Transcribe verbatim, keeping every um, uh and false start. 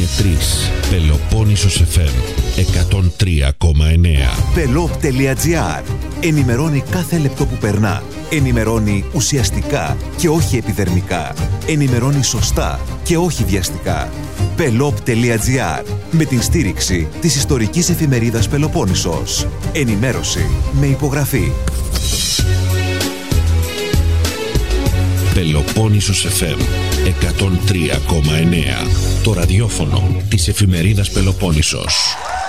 είναι τρεις. Πελοπόννησος εφ εμ εκατόν τρία κόμμα εννέα. Πελόπ τελεία τζι άρ. Ενημερώνει κάθε λεπτό που περνά. Ενημερώνει ουσιαστικά και όχι επιδερμικά. Ενημερώνει σωστά και όχι βιαστικά. Πελόπ τελεία τζι άρ. Με την στήριξη της ιστορικής εφημερίδας Πελοπόννησος. Ενημέρωση με υπογραφή. Πελοπόννησος εφ εμ εκατόν τρία κόμμα εννέα. Το ραδιόφωνο της εφημερίδας Πελοπόννησος.